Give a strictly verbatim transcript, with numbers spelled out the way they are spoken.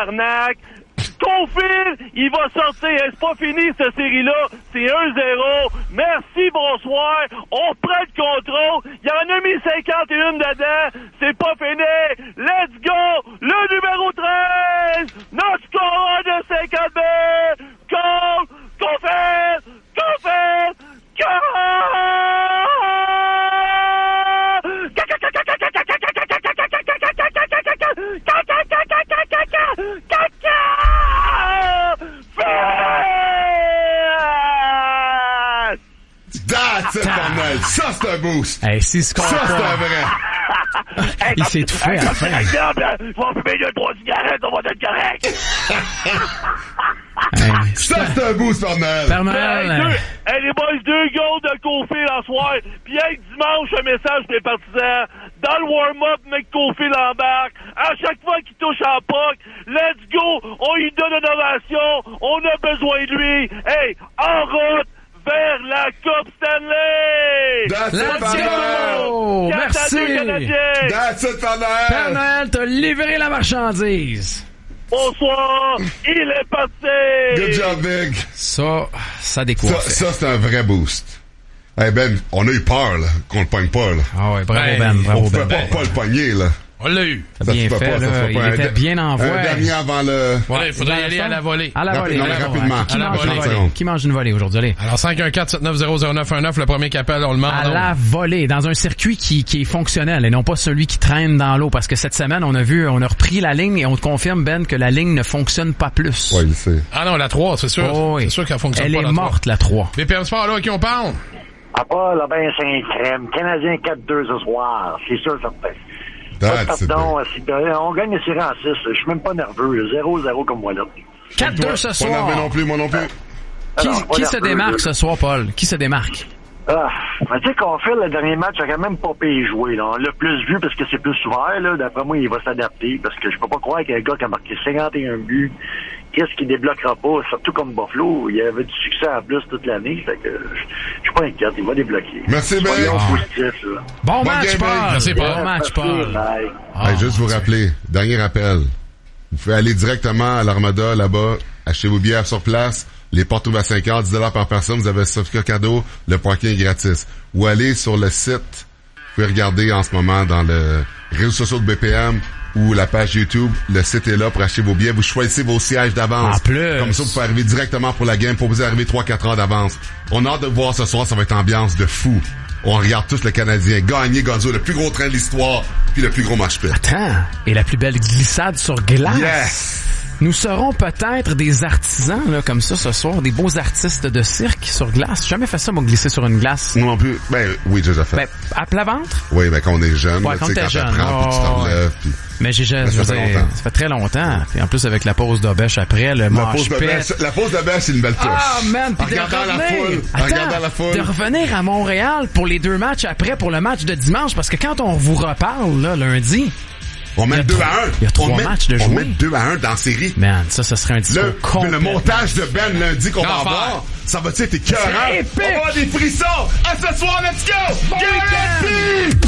tabarnak! Cofield, il va sortir. C'est pas fini, cette série-là. C'est un zéro. Merci, bonsoir. On prend le contrôle. Il y en a mis cinquante et un dedans. C'est pas fini. Let's go. Le numéro treize. Notre score de cinquante buts. Cole Cofield. Cofield. That's it, Cornell. Ça, c'est un boost. Hey, si ce ça, c'est un vrai. Hey, il s'est étouffé à la fin. Exemple, je vais fumer deux, trois cigarettes, on va être correct. Hey, ça, c'est un boost, Cornell. Père Noël. Hey, deux, hey, les boys, deux goals de Cofield en soir. Puis, hey, dimanche, un message pour les partisans. Dans le warm-up, mec, Cofield embarque. À chaque fois qu'il touche en puck, let's go. On lui donne une ovation. On a besoin de lui. Hey, en route vers la Coupe Stanley! That's Let's it, go! Merci! That's it, Père Noël! Père Noël, t'as livré la marchandise! Bonsoir! Il est parti! Good job, Big! Ça, ça décoiffe. Ça, ça c'est un vrai boost. Hey Ben, on a eu peur, là, qu'on le pogne pas, là. Ah ouais, bravo Ben, Ben, bravo On Ben. pouvait pas, pas le pogner, là. On l'a eu. T'as bien se peut fait, pas, ça là. se peut Il pas. était Un- bien en voie. Un dernier avant le... Ouais, il faudrait y aller à la volée. À la volée. Non, à la mais volée. rapidement. Qui À la mange une volée. volée? Qui mange une volée aujourd'hui? Allez. Alors, cinq un quatre sept neuf zéro zéro neuf un neuf, le premier qui appelle, on le demande. À la volée, dans un circuit qui, qui est fonctionnel et non pas celui qui traîne dans l'eau. Parce que cette semaine, on a vu, on a repris la ligne et on te confirme, Ben, que la ligne ne fonctionne pas plus. Ouais, il sait. Ah non, la trois, c'est sûr. Oh, oui. C'est sûr qu'elle fonctionne Elle pas, est la morte, la trois. B P M Sport, là, à qui on parle? À part la ben Saint-Crème, Canadien quatre deux ce soir, c'est sûr, certain. That's it. Pardon, on gagne les séries en six, je suis même pas nerveux, zéro zéro comme moi là. quatre deux ce Pas soir. nerveux non plus, moi non plus. Qui, Alors, pas qui se nerveux, démarque là. ce soir, Paul? Qui se démarque? Ah, mais tu sais qu'on fait le dernier match, il a quand même pas payé jouer, là. On l'a plus vu parce que c'est plus ouvert, là. D'après moi, il va s'adapter parce que je peux pas croire qu'un gars qui a marqué cinquante et un buts, qu'est-ce qu'il débloquera pas, surtout comme Buffalo, il avait du succès en plus toute l'année, fait que je suis pas inquiète, il va débloquer. Merci, Ben. Soyons Ah. positifs, là. Bon Bonne match, game, Paul! Ben. Merci, Paul. Bon match, Merci, Paul! bye. Ah, Hey, juste vous rappeler, dernier rappel. Vous pouvez aller directement à l'Armada, là-bas, acheter vos billets sur place. Les portes ouvrent à cinq heures, dix dollars par personne. Vous avez un certificat cadeau, le parking est gratis. Ou allez sur le site. Vous pouvez regarder en ce moment dans le réseau social de B P M ou la page YouTube. Le site est là pour acheter vos billets. Vous choisissez vos sièges d'avance. En plus. Comme ça, vous pouvez arriver directement pour la game. Pas besoin d'arriver trois quatre heures d'avance. On a hâte de vous voir ce soir. Ça va être ambiance de fou. On regarde tous le Canadien gagner Gonzo, le plus gros train de l'histoire, puis le plus gros match pit. Attends, et la plus belle glissade sur glace. Yes! Nous serons peut-être des artisans, là, comme ça, ce soir, des beaux artistes de cirque sur glace. J'ai jamais fait ça, moi, glisser sur une glace. Moi non plus. Ben, oui, j'ai déjà fait. Ben, à plat ventre? Oui, ben, quand on est jeune, Ouais, là, quand tu sais, t'es quand jeune. t'apprends, puis tu te Oh, relèves, puis... Mais j'ai jamais, Ben, ça je veux fait dire, longtemps. ça fait très longtemps. Puis en plus, avec la pause d'Obèche après, le La mosh pause de pit. bêche, la pause de bêche, c'est une belle touche. Ah, man, En puis de regardant la revenir. foule, en Attends, regardant la foule. de revenir à Montréal pour les deux matchs après, pour le match de dimanche, parce que quand on vous reparle, là, lundi, On met il y a deux trois- à un. il y a trois on met, matchs de On jouer. met deux à un dans la série. man, ça, ce serait un discours Le, complet. le montage de Ben lundi qu'on va L'enfer. avoir, ça va-tu être écœurant? C'est épique. On va avoir des frissons. À ce soir, let's go! Bon Guarantee!